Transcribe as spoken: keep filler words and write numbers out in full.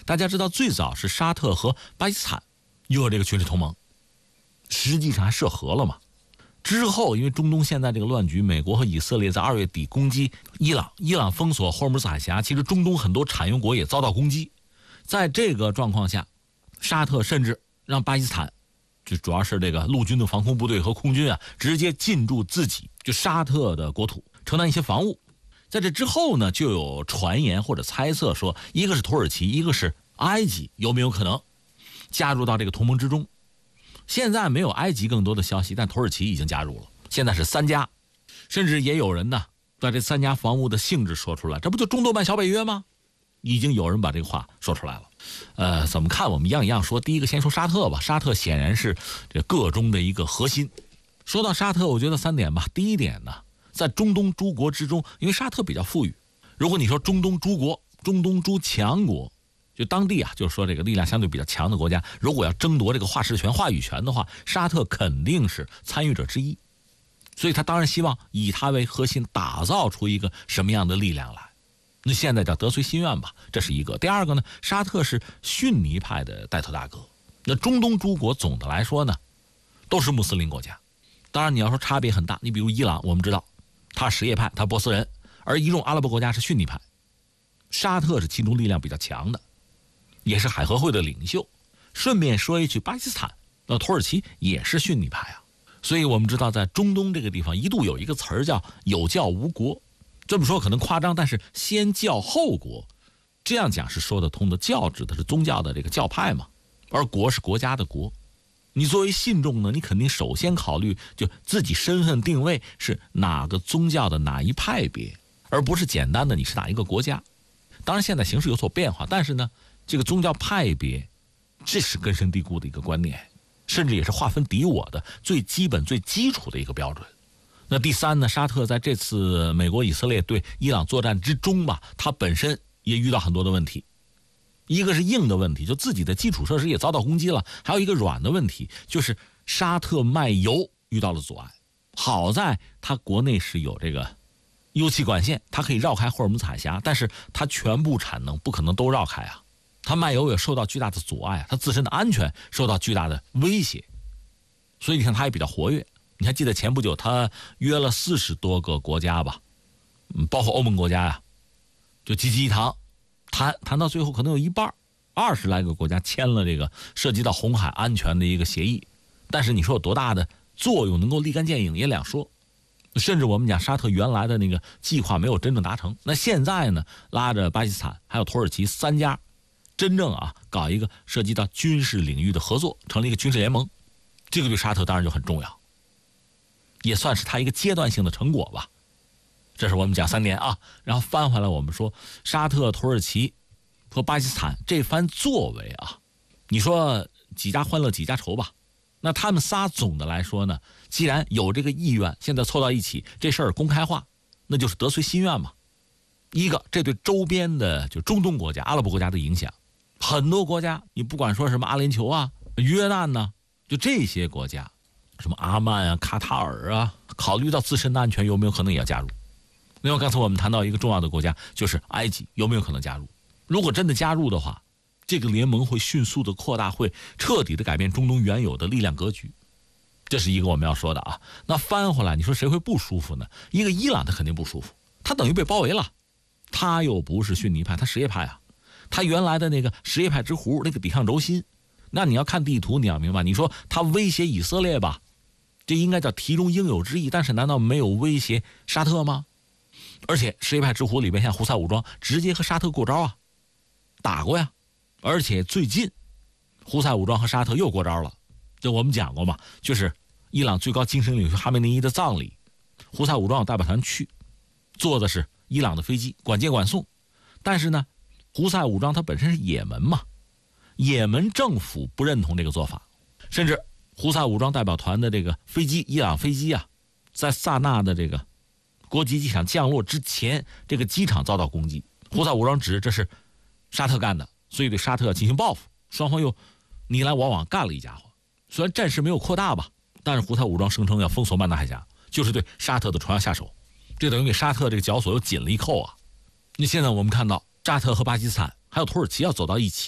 大家知道，最早是沙特和巴基斯坦有这个军事同盟，实际上还涉核了嘛。之后因为中东现在这个乱局，美国和以色列在二月底攻击伊朗，伊朗封锁霍尔木兹海峡，其实中东很多产油国也遭到攻击。在这个状况下，沙特甚至让巴基斯坦，就主要是这个陆军的防空部队和空军啊，直接进驻自己就沙特的国土，承担一些防务。在这之后呢，就有传言或者猜测说，一个是土耳其，一个是埃及，有没有可能加入到这个同盟之中？现在没有埃及更多的消息，但土耳其已经加入了，现在是三家，甚至也有人呢把这三家防务的性质说出来，这不就中东版小北约吗？已经有人把这个话说出来了。呃，怎么看？我们一样一样说。第一个先说沙特吧，沙特显然是这个中的一个核心。说到沙特，我觉得三点吧。第一点呢，在中东诸国之中，因为沙特比较富裕，如果你说中东诸国、中东诸强国，就当地啊，就是说这个力量相对比较强的国家，如果要争夺这个话事权、话语权的话，沙特肯定是参与者之一。所以他当然希望以他为核心，打造出一个什么样的力量来。那现在叫得遂心愿吧，这是一个。第二个呢，沙特是逊尼派的带头大哥。那中东诸国总的来说呢，都是穆斯林国家。当然你要说差别很大，你比如伊朗，我们知道他什叶派，他波斯人，而一众阿拉伯国家是逊尼派。沙特是其中力量比较强的，也是海合会的领袖。顺便说一句，巴基斯坦、那土耳其也是逊尼派啊。所以我们知道，在中东这个地方，一度有一个词儿叫有教无国。这么说可能夸张，但是先教后国，这样讲是说得通的。教指的是宗教的这个教派嘛，而国是国家的国。你作为信众呢，你肯定首先考虑就自己身份定位是哪个宗教的哪一派别，而不是简单的你是哪一个国家。当然现在形势有所变化，但是呢，这个宗教派别这是根深蒂固的一个观念，甚至也是划分敌我的最基本最基础的一个标准。那第三呢，沙特在这次美国以色列对伊朗作战之中吧，它本身也遇到很多的问题。一个是硬的问题，就自己的基础设施也遭到攻击了，还有一个软的问题，就是沙特卖油遇到了阻碍。好在它国内是有这个油气管线，它可以绕开霍尔木兹海峡，但是它全部产能不可能都绕开啊，它卖油也受到巨大的阻碍，它自身的安全受到巨大的威胁。所以你看它也比较活跃。你还记得前不久他约了四十多个国家吧，嗯，包括欧盟国家呀、啊，就济济一堂谈谈到最后，可能有一半二十来个国家签了这个涉及到红海安全的一个协议。但是你说有多大的作用，能够立竿见影也两说。甚至我们讲沙特原来的那个计划没有真正达成，那现在呢，拉着巴基斯坦还有土耳其三家，真正啊搞一个涉及到军事领域的合作，成了一个军事联盟，这个对沙特当然就很重要。也算是他一个阶段性的成果吧。这是我们讲三点啊，然后翻回来我们说沙特、土耳其和巴基斯坦这番作为啊，你说几家欢乐几家愁吧。那他们仨总的来说呢，既然有这个意愿，现在凑到一起，这事儿公开化，那就是得遂心愿嘛。一个，这对周边的就中东国家、阿拉伯国家的影响，很多国家，你不管说什么阿联酋啊、约旦呢、啊，就这些国家。什么阿曼啊、卡塔尔啊，考虑到自身的安全，有没有可能也要加入？另外，刚才我们谈到一个重要的国家，就是埃及，有没有可能加入？如果真的加入的话，这个联盟会迅速的扩大，会彻底的改变中东原有的力量格局。这是一个我们要说的啊。那翻回来，你说谁会不舒服呢？一个伊朗他肯定不舒服，他等于被包围了，他又不是逊尼派，他什叶派啊，他原来的那个什叶派之弧，那个抵抗轴心。那你要看地图，你要明白，你说他威胁以色列吧，这应该叫题中应有之义，但是难道没有威胁沙特吗？而且什叶派之弧里面像胡塞武装直接和沙特过招啊，打过呀。而且最近胡塞武装和沙特又过招了，就我们讲过嘛，就是伊朗最高精神领袖哈梅内伊的葬礼，胡塞武装有代表团去，坐的是伊朗的飞机，管接管送。但是呢，胡塞武装它本身是也门嘛，也门政府不认同这个做法，甚至胡塞武装代表团的这个飞机，伊朗飞机啊，在萨那的这个国际机场降落之前，这个机场遭到攻击，胡塞武装指这是沙特干的，所以对沙特进行报复，双方又你来我往干了一家伙。虽然战事没有扩大吧，但是胡塞武装声称要封锁曼达海峡，就是对沙特的船要下手，这等于给沙特这个绞索又紧了一扣啊。那现在我们看到沙特和巴基斯坦还有土耳其要走到一起。